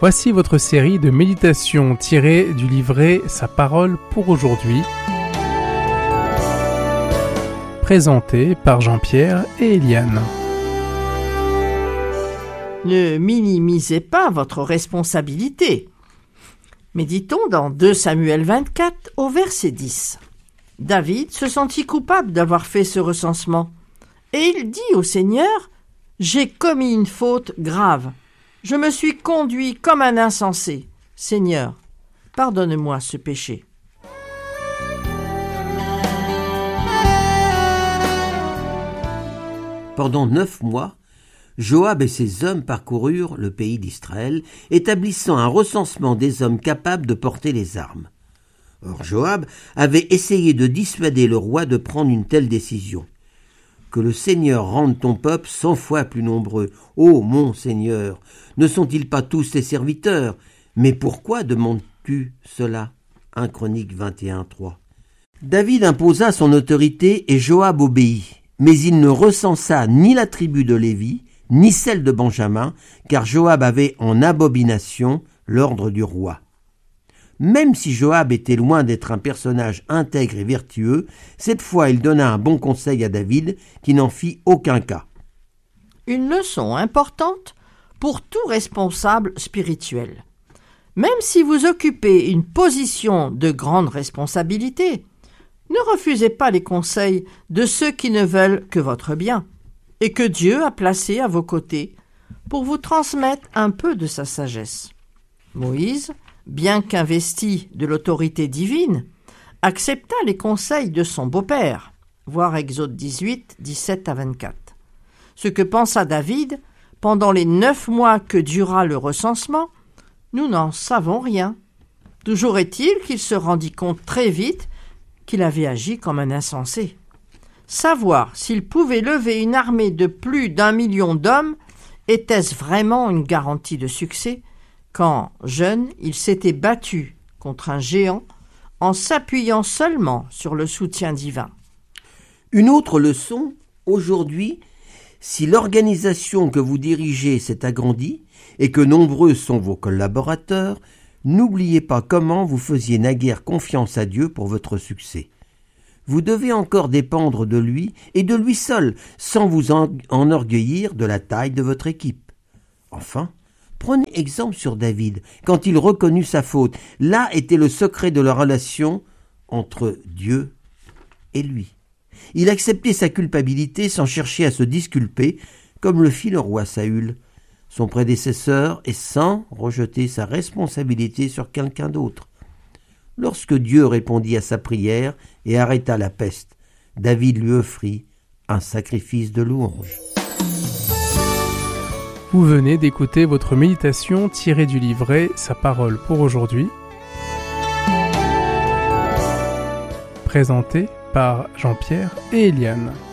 Voici votre série de méditations tirées du livret Sa parole pour aujourd'hui, présentée par Jean-Pierre et Eliane. Ne minimisez pas votre responsabilité. Méditons dans 2 Samuel 24 au verset 10. David se sentit coupable d'avoir fait ce recensement, et il dit au Seigneur : « J'ai commis une faute grave. Je me suis conduit comme un insensé. Seigneur, pardonne-moi ce péché. » Pendant 9 mois, Joab et ses hommes parcoururent le pays d'Israël, établissant un recensement des hommes capables de porter les armes. Or Joab avait essayé de dissuader le roi de prendre une telle décision. « Que le Seigneur rende ton peuple 100 fois plus nombreux. Ô mon Seigneur, ne sont-ils pas tous tes serviteurs ? Mais pourquoi demandes-tu cela » 1 Chroniques 21:3. David imposa son autorité et Joab obéit, mais il ne recensa ni la tribu de Lévi, ni celle de Benjamin, car Joab avait en abomination l'ordre du roi. Même si Joab était loin d'être un personnage intègre et vertueux, cette fois il donna un bon conseil à David qui n'en fit aucun cas. Une leçon importante pour tout responsable spirituel. Même si vous occupez une position de grande responsabilité, ne refusez pas les conseils de ceux qui ne veulent que votre bien et que Dieu a placés à vos côtés pour vous transmettre un peu de sa sagesse. Moïse, bien qu'investi de l'autorité divine, accepta les conseils de son beau-père, voir Exode 18, 17 à 24. Ce que pensa David pendant les 9 mois que dura le recensement, nous n'en savons rien. Toujours est-il qu'il se rendit compte très vite qu'il avait agi comme un insensé. Savoir s'il pouvait lever une armée de plus d'1 million d'hommes, était-ce vraiment une garantie de succès, quand, jeune, il s'était battu contre un géant en s'appuyant seulement sur le soutien divin. Une autre leçon, aujourd'hui, si l'organisation que vous dirigez s'est agrandie et que nombreux sont vos collaborateurs, n'oubliez pas comment vous faisiez naguère confiance à Dieu pour votre succès. Vous devez encore dépendre de lui et de lui seul, sans vous enorgueillir de la taille de votre équipe. Enfin, prenez exemple sur David, quand il reconnut sa faute. Là était le secret de la relation entre Dieu et lui. Il acceptait sa culpabilité sans chercher à se disculper, comme le fit le roi Saül, son prédécesseur, et sans rejeter sa responsabilité sur quelqu'un d'autre. Lorsque Dieu répondit à sa prière et arrêta la peste, David lui offrit un sacrifice de louange. Vous venez d'écouter votre méditation tirée du livret Sa parole pour aujourd'hui, présentée par Jean-Pierre et Eliane.